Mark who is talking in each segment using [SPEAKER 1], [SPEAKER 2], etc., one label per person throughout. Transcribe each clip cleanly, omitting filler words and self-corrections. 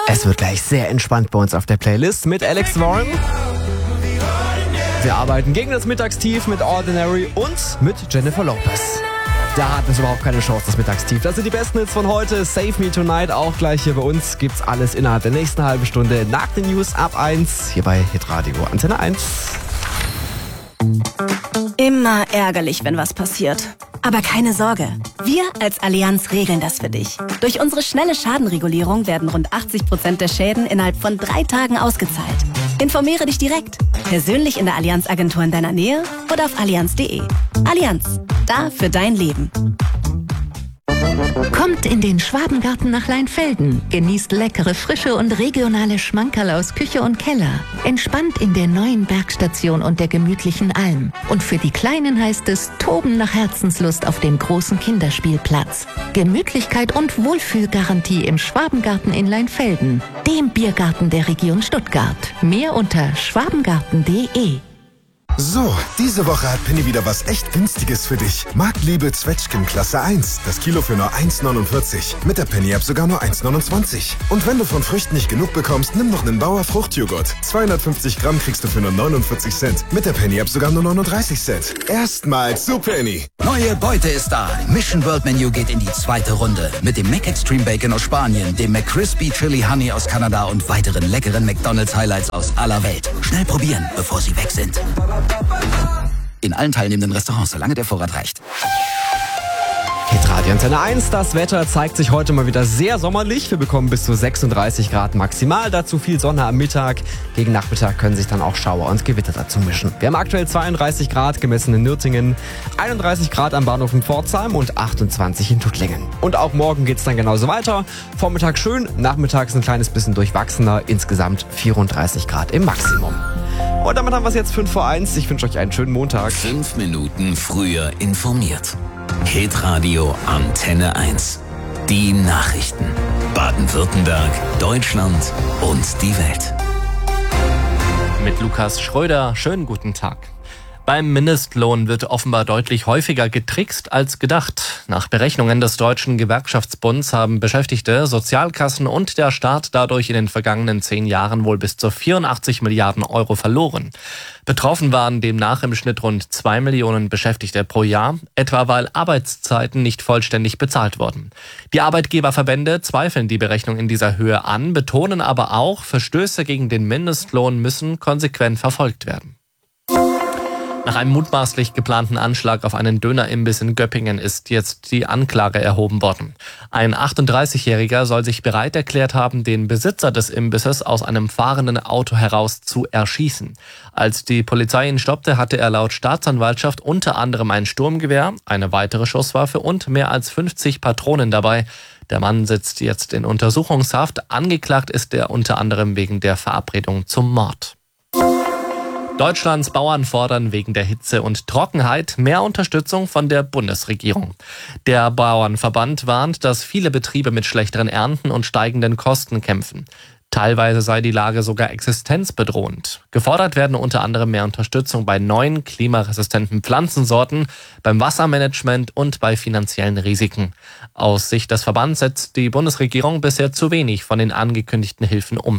[SPEAKER 1] Es wird gleich sehr entspannt bei uns auf der Playlist mit Alex Warren. Wir arbeiten gegen das Mittagstief mit Ordinary und mit Jennifer Lopez. Da hat es überhaupt keine Chance, das Mittagstief. Das sind die besten Hits von heute. Save Me Tonight, auch gleich hier bei uns. Gibt's alles innerhalb der nächsten halben Stunde nach den News ab 1. Hier bei Hitradio Antenne 1.
[SPEAKER 2] Immer ärgerlich, wenn was passiert. Aber keine Sorge, wir als Allianz regeln das für dich. Durch unsere schnelle Schadenregulierung werden rund 80% der Schäden innerhalb von 3 Tagen ausgezahlt. Informiere dich direkt, persönlich in der Allianz-Agentur in deiner Nähe oder auf allianz.de. Allianz, da für dein Leben.
[SPEAKER 3] Kommt in den Schwabengarten nach Leinfelden. Genießt leckere, frische und regionale Schmankerl aus Küche und Keller. Entspannt in der neuen Bergstation und der gemütlichen Alm. Und für die Kleinen heißt es Toben nach Herzenslust auf dem großen Kinderspielplatz. Gemütlichkeit und Wohlfühlgarantie im Schwabengarten in Leinfelden, dem Biergarten der Region Stuttgart. Mehr unter schwabengarten.de.
[SPEAKER 4] So, diese Woche hat Penny wieder was echt Günstiges für dich. Marktliebe Zwetschgen Klasse 1. Das Kilo für nur 1,49. Mit der Penny-App sogar nur 1,29. Und wenn du von Früchten nicht genug bekommst, nimm noch einen Bauer Fruchtjoghurt. 250 Gramm kriegst du für nur 49 Cent. Mit der Penny-App sogar nur 39 Cent. Erstmals zu Penny.
[SPEAKER 5] Neue Beute ist da. Mission World Menu geht in die 2. Runde. Mit dem McExtreme Bacon aus Spanien, dem McCrispy Chili Honey aus Kanada und weiteren leckeren McDonald's Highlights aus aller Welt. Schnell probieren, bevor sie weg sind. In allen teilnehmenden Restaurants, solange der Vorrat reicht.
[SPEAKER 1] Hitradio Antenne 1, das Wetter zeigt sich heute mal wieder sehr sommerlich. Wir bekommen bis zu 36 Grad maximal, dazu viel Sonne am Mittag. Gegen Nachmittag können sich dann auch Schauer und Gewitter dazu mischen. Wir haben aktuell 32 Grad gemessen in Nürtingen, 31 Grad am Bahnhof in Pforzheim und 28 in Tuttlingen. Und auch morgen geht's dann genauso weiter. Vormittag schön, nachmittags ein kleines bisschen durchwachsener, insgesamt 34 Grad im Maximum. Und damit haben wir es jetzt 5 vor 1. Ich wünsche euch einen schönen Montag.
[SPEAKER 5] 5 Minuten früher informiert. Hitradio Antenne 1. Die Nachrichten. Baden-Württemberg, Deutschland und die Welt.
[SPEAKER 6] Mit Lukas Schröder, schönen guten Tag. Beim Mindestlohn wird offenbar deutlich häufiger getrickst als gedacht. Nach Berechnungen des Deutschen Gewerkschaftsbunds haben Beschäftigte, Sozialkassen und der Staat dadurch in den vergangenen 10 Jahren wohl bis zu 84 Milliarden Euro verloren. Betroffen waren demnach im Schnitt rund 2 Millionen Beschäftigte pro Jahr, etwa weil Arbeitszeiten nicht vollständig bezahlt wurden. Die Arbeitgeberverbände zweifeln die Berechnung in dieser Höhe an, betonen aber auch, Verstöße gegen den Mindestlohn müssen konsequent verfolgt werden. Nach einem mutmaßlich geplanten Anschlag auf einen Dönerimbiss in Göppingen ist jetzt die Anklage erhoben worden. Ein 38-Jähriger soll sich bereit erklärt haben, den Besitzer des Imbisses aus einem fahrenden Auto heraus zu erschießen. Als die Polizei ihn stoppte, hatte er laut Staatsanwaltschaft unter anderem ein Sturmgewehr, eine weitere Schusswaffe und mehr als 50 Patronen dabei. Der Mann sitzt jetzt in Untersuchungshaft. Angeklagt ist er unter anderem wegen der Verabredung zum Mord. Deutschlands Bauern fordern wegen der Hitze und Trockenheit mehr Unterstützung von der Bundesregierung. Der Bauernverband warnt, dass viele Betriebe mit schlechteren Ernten und steigenden Kosten kämpfen. Teilweise sei die Lage sogar existenzbedrohend. Gefordert werden unter anderem mehr Unterstützung bei neuen klimaresistenten Pflanzensorten, beim Wassermanagement und bei finanziellen Risiken. Aus Sicht des Verbands setzt die Bundesregierung bisher zu wenig von den angekündigten Hilfen um.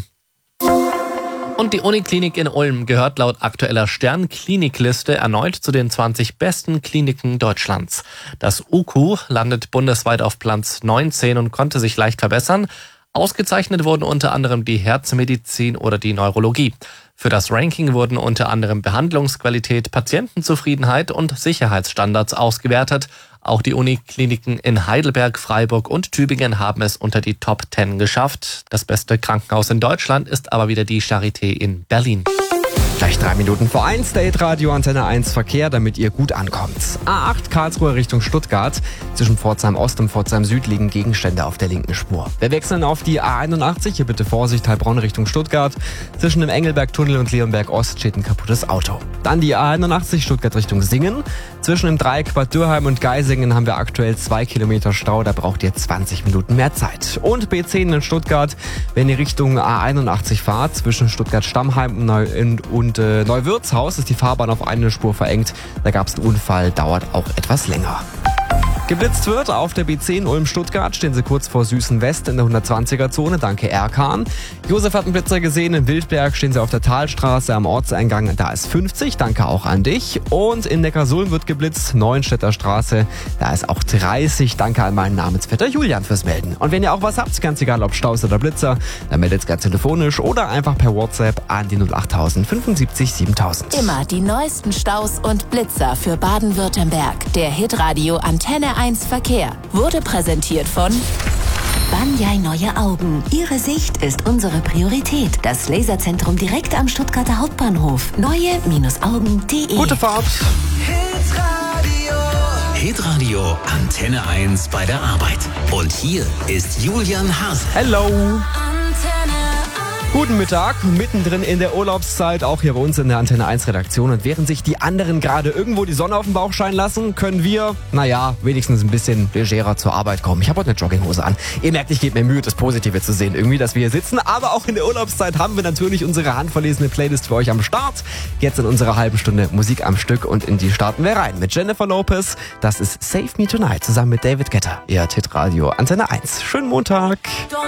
[SPEAKER 6] Und die Uniklinik in Ulm gehört laut aktueller Stern-Klinikliste erneut zu den 20 besten Kliniken Deutschlands. Das UQ landet bundesweit auf Platz 19 und konnte sich leicht verbessern. Ausgezeichnet wurden unter anderem die Herzmedizin oder die Neurologie. Für das Ranking wurden unter anderem Behandlungsqualität, Patientenzufriedenheit und Sicherheitsstandards ausgewertet. Auch die Unikliniken in Heidelberg, Freiburg und Tübingen haben es unter die Top 10 geschafft. Das beste Krankenhaus in Deutschland ist aber wieder die Charité in Berlin.
[SPEAKER 1] Gleich 3 Minuten vor 1, der Hitradio Antenne 1 Verkehr, damit ihr gut ankommt. A8 Karlsruhe Richtung Stuttgart. Zwischen Pforzheim Ost und Pforzheim Süd liegen Gegenstände auf der linken Spur. Wir wechseln auf die A81, hier bitte Vorsicht, Heilbronn Richtung Stuttgart. Zwischen dem Engelberg-Tunnel und Leonberg Ost steht ein kaputtes Auto. Dann die A81 Stuttgart Richtung Singen. Zwischen dem Dreieck Bad Dürheim und Geisingen haben wir aktuell 2 Kilometer Stau, da braucht ihr 20 Minuten mehr Zeit. Und B10 in Stuttgart, wenn ihr Richtung A81 fahrt, zwischen Stuttgart-Stammheim und Neuwirtshaus ist die Fahrbahn auf eine Spur verengt. Da gab es einen Unfall, dauert auch etwas länger. Geblitzt wird auf der B10 Ulm-Stuttgart, stehen sie kurz vor Süßen West in der 120er-Zone, danke Erkan. Josef hat einen Blitzer gesehen, in Wildberg stehen sie auf der Talstraße am Ortseingang, da ist 50, danke auch an dich. Und in Neckarsulm wird geblitzt, Neuenstädter Straße, da ist auch 30, danke an meinen Namensvetter Julian fürs Melden. Und wenn ihr auch was habt, ganz egal ob Staus oder Blitzer, dann meldet es ganz telefonisch oder einfach per WhatsApp an die 08000 75 7000.
[SPEAKER 7] Immer die neuesten Staus und Blitzer für Baden-Württemberg. Der Hitradio Antenne 1 Verkehr wurde präsentiert von
[SPEAKER 3] Banyai Neue Augen. Ihre Sicht ist unsere Priorität. Das Laserzentrum direkt am Stuttgarter Hauptbahnhof. Neue-Augen.de.
[SPEAKER 1] Gute Fahrt!
[SPEAKER 5] Hitradio Antenne 1 bei der Arbeit. Und hier ist Julian Hase.
[SPEAKER 1] Hello! Guten Mittag, mittendrin in der Urlaubszeit, auch hier bei uns in der Antenne 1 Redaktion. Und während sich die anderen gerade irgendwo die Sonne auf den Bauch scheinen lassen, können wir, wenigstens ein bisschen legerer zur Arbeit kommen. Ich habe heute eine Jogginghose an. Ihr merkt, ich gebe mir Mühe, das Positive zu sehen, irgendwie, dass wir hier sitzen. Aber auch in der Urlaubszeit haben wir natürlich unsere handverlesene Playlist für euch am Start. Jetzt in unserer halben Stunde Musik am Stück und in die starten wir rein mit Jennifer Lopez. Das ist Save Me Tonight zusammen mit David Guetta. Ihr hört Hitradio Antenne 1. Schönen Montag.